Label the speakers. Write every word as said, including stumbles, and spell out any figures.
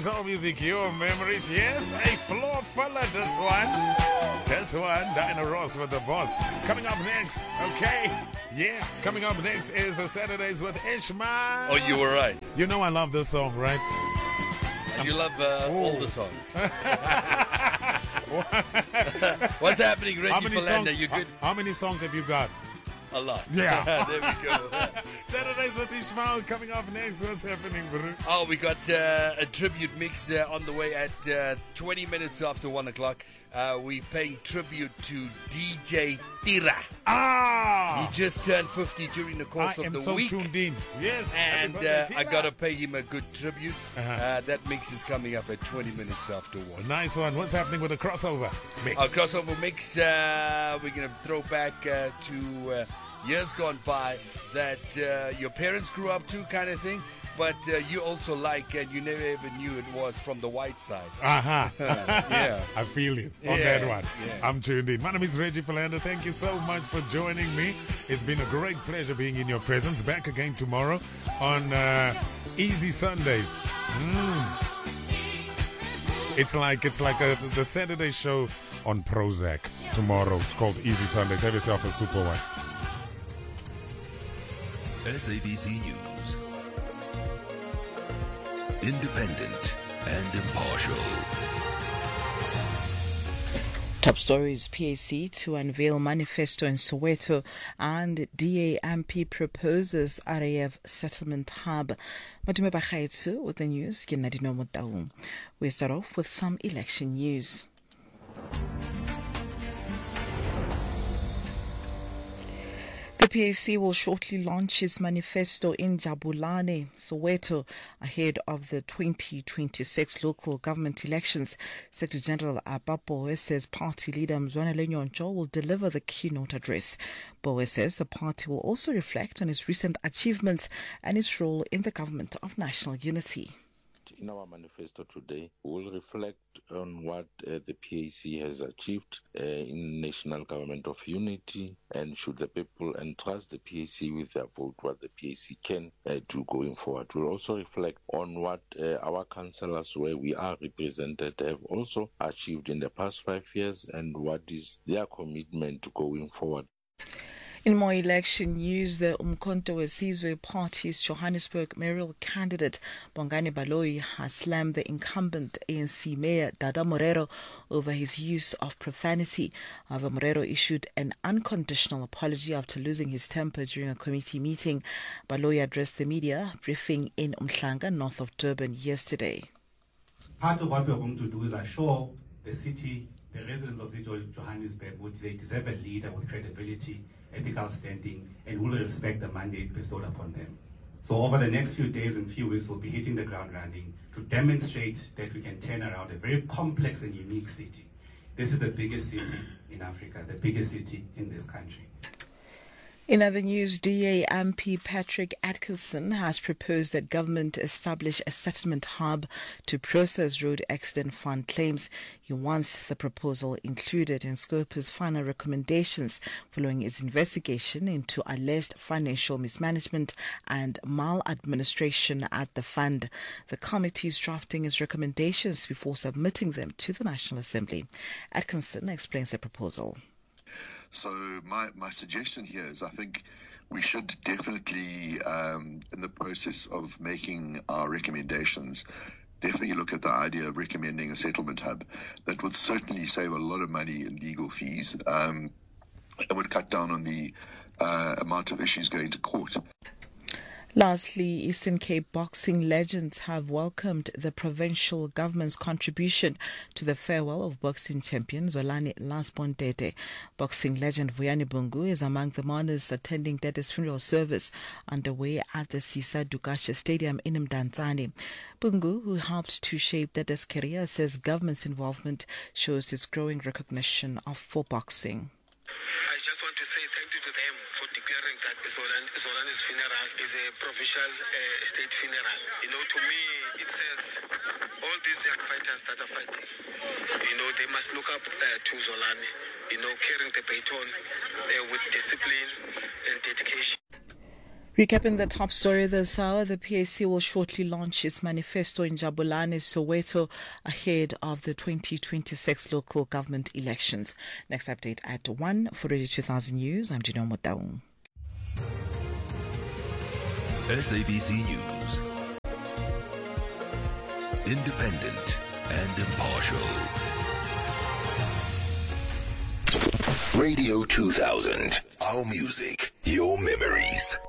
Speaker 1: Soul music, your memories. Yes, a floor fella, this one. This one, Diana Ross with the boss. Coming up next, okay? Yeah, coming up next is the Saturdays with Ishmael.
Speaker 2: Oh, you were right.
Speaker 1: You know I love this song, right?
Speaker 2: You love uh, all the songs. What's happening, Reggie Philander? You good?
Speaker 1: How, how many songs have you got?
Speaker 2: A lot.
Speaker 1: Yeah.
Speaker 2: There we go.
Speaker 1: Saturdays with Ishmael coming up next. What's happening, bro?
Speaker 2: Oh, we got uh, a tribute mix uh, on the way at uh, twenty minutes after one o'clock. Uh, we're paying tribute to D J Tira.
Speaker 1: Ah!
Speaker 2: He just turned fifty during the course
Speaker 1: I
Speaker 2: of
Speaker 1: am
Speaker 2: the
Speaker 1: so
Speaker 2: week.
Speaker 1: tuned in. Yes.
Speaker 2: And uh, I got to pay him a good tribute.
Speaker 1: Uh-huh.
Speaker 2: Uh, that mix is coming up at twenty minutes after one.
Speaker 1: Nice one. What's happening with the crossover mix?
Speaker 2: Our crossover mix, uh, we're going to throw back uh, to uh, years gone by that uh, your parents grew up to, kind of thing. But uh, you also like, and you never ever knew it was from the white side.
Speaker 1: Uh-huh.
Speaker 2: Yeah.
Speaker 1: I feel you on
Speaker 2: Yeah,
Speaker 1: that one.
Speaker 2: yeah.
Speaker 1: I'm tuned in. My name is Reggie Philander. Thank you so much for joining me. It's been a great pleasure being in your presence. Back again tomorrow on uh, Easy Sundays. Mm. It's like it's like a, the Saturday show on Prozac tomorrow. It's called Easy Sundays. Have yourself a super one.
Speaker 3: S A B C News. Independent and impartial.
Speaker 4: Top stories: P A C to unveil manifesto in Soweto, and D A M P proposes R A F settlement hub. Madume Bagaetsu with the news. Ke nna Dinomo Taung. We start off with some election news. The P A C will shortly launch its manifesto in Jabulane, Soweto, ahead of the twenty twenty-six local government elections. Secretary General Abba Bowe says party leader Mzwanele Nyoncho will deliver the keynote address. Bowe says the party will also reflect on its recent achievements and its role in the government of national unity.
Speaker 5: In our manifesto today, we will reflect on what uh, the P A C has achieved uh, in national government of unity, and should the people entrust the P A C with their vote, what the P A C can uh, do going forward. We'll also reflect on what uh, our councillors, where we are represented, have also achieved in the past five years and what is their commitment going forward.
Speaker 4: In more election news, the Umkhonto weSizwe Party's Johannesburg mayoral candidate Bongani Baloyi has slammed the incumbent A N C mayor Dada Morero over his use of profanity. However, Morero issued an unconditional apology after losing his temper during a committee meeting. Baloyi addressed the media briefing in Umhlanga, north of Durban, yesterday.
Speaker 6: Part of what we are going to do is assure the city, the residents of the city of Johannesburg, which they deserve a leader with credibility, ethical standing, and will respect the mandate bestowed upon them. So over the next few days and few weeks, we'll be hitting the ground running to demonstrate that we can turn around a very complex and unique city. This is the biggest city in Africa, the biggest city in this country.
Speaker 4: In other news, D A M P Patrick Atkinson has proposed that government establish a settlement hub to process road accident fund claims. He wants the proposal included in Scopa's final recommendations following its investigation into alleged financial mismanagement and maladministration at the fund. The committee is drafting its recommendations before submitting them to the National Assembly. Atkinson explains the proposal.
Speaker 7: So my, my suggestion here is I think we should definitely, um, in the process of making our recommendations, definitely look at the idea of recommending a settlement hub that would certainly save a lot of money in legal fees. Um, it would cut down on the uh, amount of issues going to court.
Speaker 4: Lastly, Eastern Cape boxing legends have welcomed the provincial government's contribution to the farewell of boxing champion Zolani Lasbon Tete. Boxing legend Vuyani Bungu is among the mourners attending Tete's funeral service underway at the Sisa Dukasha Stadium in Mdantsane. Bungu, who helped to shape Tete's career, says government's involvement shows its growing recognition of for boxing.
Speaker 8: I just want to say thank you to them for declaring that Zolan, Zolani's funeral is a provincial uh, state funeral. You know, to me, it says all these young fighters that are fighting, you know, they must look up uh, to Zolani, you know, carrying the baton uh, with discipline and dedication.
Speaker 4: Recapping the top story this hour, the P A C will shortly launch its manifesto in Jabulani, Soweto, ahead of the twenty twenty-six local government elections. Next update at one for Radio two thousand News. I'm Dino Motaung.
Speaker 3: S A B C News. Independent and impartial. Radio two thousand. Our music, your memories.